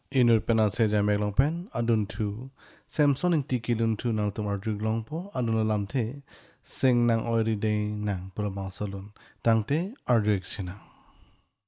Inur pena se jamek long pen adun tu Samson ing tikilun tu nang tum ardrig long po adun lam the sing nang oiri day nang pulabang salun tangte ardrig sinang.